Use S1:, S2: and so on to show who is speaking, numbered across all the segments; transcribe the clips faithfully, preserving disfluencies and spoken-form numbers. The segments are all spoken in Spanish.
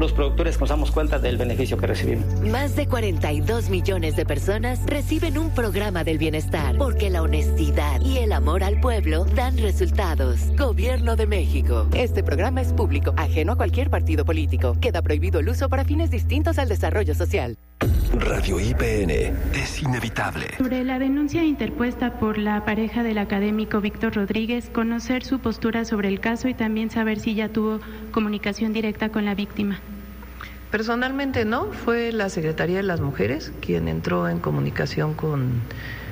S1: los productores nos damos cuenta del beneficio que recibimos.
S2: Más de cuarenta y dos millones de personas reciben un programa del bienestar, porque la honestidad y el amor al pueblo dan resultados. Gobierno de México.
S3: Este programa es público, ajeno a cualquier partido político. Queda prohibido el uso para fines distintos al desarrollo social.
S4: Radio I P N es inevitable.
S5: Sobre la denuncia interpuesta por la pareja del académico Víctor Rodríguez, conocer su postura sobre el caso y también saber si ya tuvo comunicación directa con la víctima.
S6: Personalmente no, fue la Secretaría de las Mujeres quien entró en comunicación con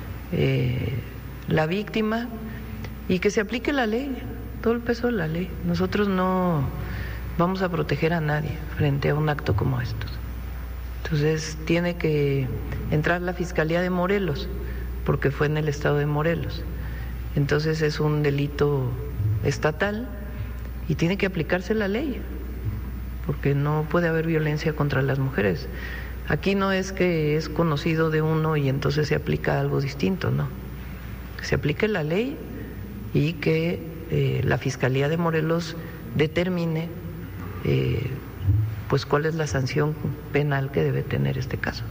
S6: eh, la víctima, y que se aplique la ley, todo el peso de la ley. Nosotros no vamos a proteger a nadie frente a un acto como estos. Entonces tiene que entrar la Fiscalía de Morelos, porque fue en el estado de Morelos. Entonces es un delito estatal y tiene que aplicarse la ley, porque no puede haber violencia contra las mujeres. Aquí no es que es conocido de uno y entonces se aplica algo distinto, no. Que se aplique la ley y que eh, la Fiscalía de Morelos determine eh, pues cuál es la sanción penal que debe tener este caso.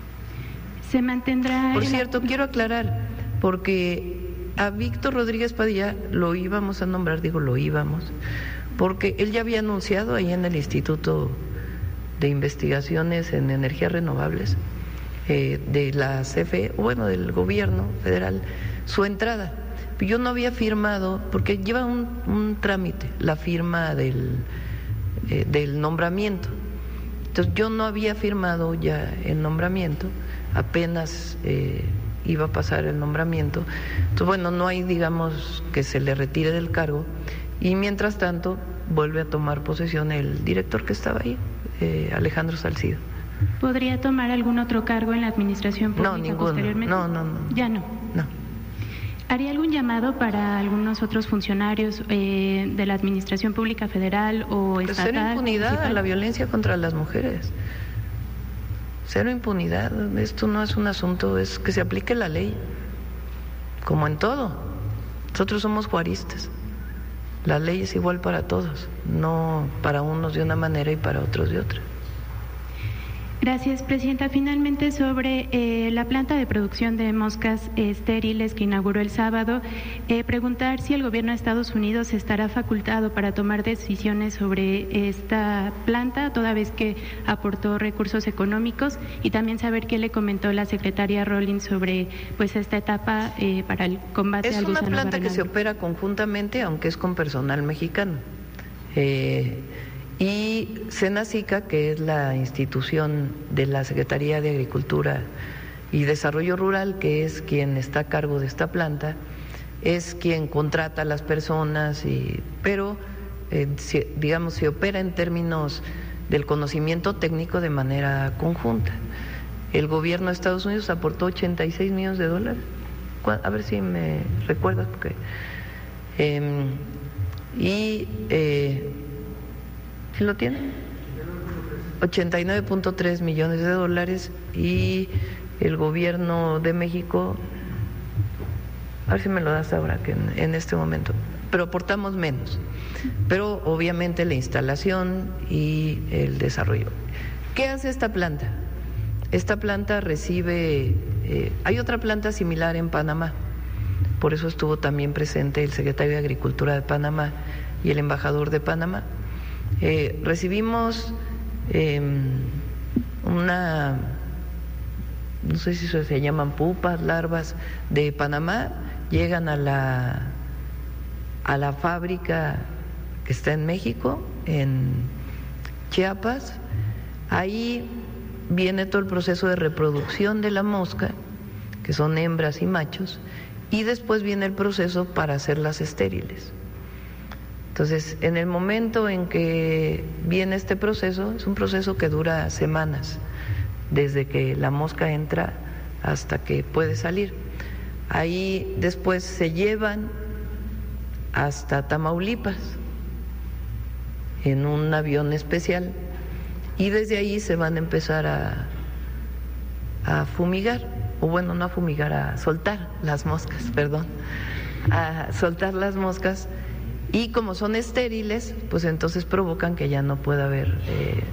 S5: Se mantendrá...
S6: Por cierto, quiero aclarar, porque a Víctor Rodríguez Padilla lo íbamos a nombrar, digo lo íbamos, porque él ya había anunciado ahí en el Instituto de Investigaciones en Energías Renovables eh, de la C F E, bueno, del gobierno federal, su entrada. Yo no había firmado, porque lleva un, un trámite, la firma del... Eh, del nombramiento. Entonces yo no había firmado ya el nombramiento, apenas eh, iba a pasar el nombramiento. Entonces bueno, no hay, digamos, que se le retire del cargo, y mientras tanto vuelve a tomar posesión el director que estaba ahí, eh, Alejandro Salcido.
S5: ¿Podría tomar algún otro cargo en la administración pública
S6: no, ninguno.
S5: posteriormente?
S6: No, no, no.
S5: Ya no.
S6: No.
S5: ¿Haría algún llamado para algunos otros funcionarios eh, de la Administración Pública Federal o
S6: pues
S5: estatal?
S6: Cero impunidad
S5: municipal?
S6: a la violencia contra las mujeres. Cero impunidad. Esto no es un asunto, es que se aplique la ley, como en todo. Nosotros somos juaristas. La ley es igual para todos, no para unos de una manera y para otros de otra.
S5: Gracias, Presidenta. Finalmente, sobre eh, la planta de producción de moscas eh, estériles que inauguró el sábado, eh, preguntar si el gobierno de Estados Unidos estará facultado para tomar decisiones sobre esta planta, toda vez que aportó recursos económicos, y también saber qué le comentó la secretaria Rollins sobre pues esta etapa eh, para el combate
S6: es
S5: al gusano
S6: Es una planta
S5: barrenal.
S6: que se opera conjuntamente, aunque es con personal mexicano. Eh, Y Senacica, que es la institución de la Secretaría de Agricultura y Desarrollo Rural, que es quien está a cargo de esta planta, es quien contrata a las personas, y, pero eh, si, digamos se opera en términos del conocimiento técnico de manera conjunta. El gobierno de Estados Unidos aportó ochenta y seis millones de dólares, a ver si me recuerdas, porque eh, y eh, ¿sí lo tiene? ochenta y nueve punto tres millones de dólares, y el gobierno de México, a ver si me lo das ahora, que en, en este momento, pero aportamos menos, pero obviamente la instalación y el desarrollo. ¿Qué hace esta planta? Esta planta recibe, eh, hay otra planta similar en Panamá, por eso estuvo también presente el secretario de Agricultura de Panamá y el embajador de Panamá. Eh, recibimos eh, una, no sé si se llaman pupas, larvas de Panamá, llegan a la, a la fábrica que está en México, en Chiapas. Ahí viene todo el proceso de reproducción de la mosca, que son hembras y machos, y después viene el proceso para hacerlas estériles. Entonces, en el momento en que viene este proceso, es un proceso que dura semanas, desde que la mosca entra hasta que puede salir. Ahí después se llevan hasta Tamaulipas en un avión especial, y desde ahí se van a empezar a, a fumigar, o bueno, no a fumigar, a soltar las moscas, perdón, a soltar las moscas. Y como son estériles, pues entonces provocan que ya no pueda haber eh,